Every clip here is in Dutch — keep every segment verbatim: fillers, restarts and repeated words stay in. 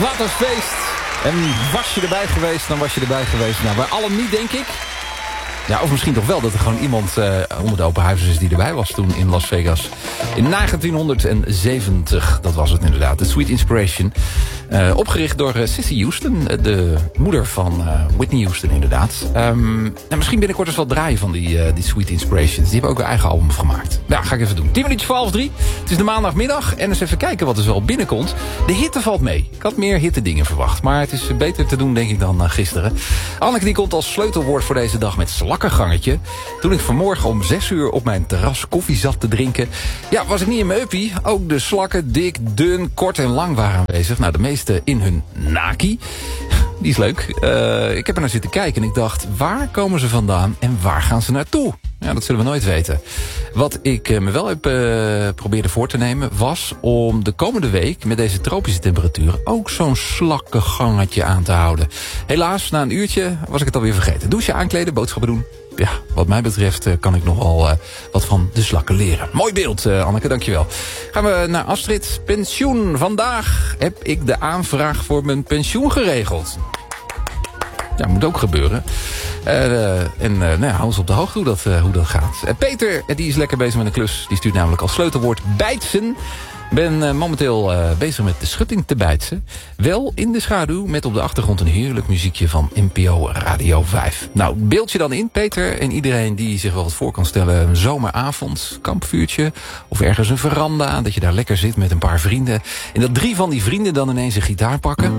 Wat een feest. En was je erbij geweest, dan was je erbij geweest. Nou, wij allen niet, denk ik. Ja, of misschien toch wel dat er gewoon iemand uh, onder de open huizers is die erbij was toen in Las Vegas. In negentienhonderdzeventig, dat was het inderdaad. The Sweet Inspiration. Uh, opgericht door uh, Cissy Houston, de moeder van uh, Whitney Houston inderdaad. Um, en misschien binnenkort eens wat draaien van die, uh, die Sweet Inspirations. Die hebben ook een eigen album gemaakt. Ja, ga ik even doen. tien minuutjes voor half drie. Het is de maandagmiddag en eens even kijken wat er zo binnenkomt. De hitte valt mee. Ik had meer hitte dingen verwacht. Maar het is beter te doen denk ik dan uh, gisteren. Anneke die komt als sleutelwoord voor deze dag met slakkengangetje. Toen ik vanmorgen om zes uur op mijn terras koffie zat te drinken. Ja, was ik niet in mijn uppie. Ook de slakken dik, dun, kort en lang waren aanwezig. Nou, de meeste in hun naki. Die is leuk. Uh, ik heb er naar zitten kijken en ik dacht, waar komen ze vandaan en waar gaan ze naartoe? Ja, dat zullen we nooit weten. Wat ik uh, me wel heb uh, probeerde voor te nemen was om de komende week met deze tropische temperaturen ook zo'n slakkengangetje aan te houden. Helaas, na een uurtje was ik het alweer vergeten. Douchen, aankleden, boodschappen doen. Ja, wat mij betreft uh, kan ik nogal uh, wat van de slakken leren. Mooi beeld, uh, Anneke, dankjewel. Gaan we naar Astrid. Pensioen. Vandaag heb ik de aanvraag voor mijn pensioen geregeld. Ja, moet ook gebeuren. Uh, en uh, nou ja, hou ons op de hoogte hoe dat, uh, hoe dat gaat. Uh, Peter, die is lekker bezig met een klus. Die stuurt namelijk als sleutelwoord bijtsen. Ik ben uh, momenteel uh, bezig met de schutting te bijtsen. Wel in de schaduw met op de achtergrond een heerlijk muziekje van N P O Radio vijf. Nou, beeld je dan in, Peter, en iedereen die zich wel wat voor kan stellen. Een zomeravond, kampvuurtje of ergens een veranda. Dat je daar lekker zit met een paar vrienden. En dat drie van die vrienden dan ineens een gitaar pakken.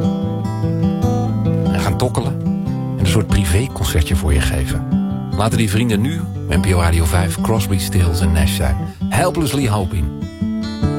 En gaan tokkelen. En een soort privéconcertje voor je geven. Laten die vrienden nu, N P O Radio vijf, Crosby, Stills en Nash zijn. Helplessly Hoping.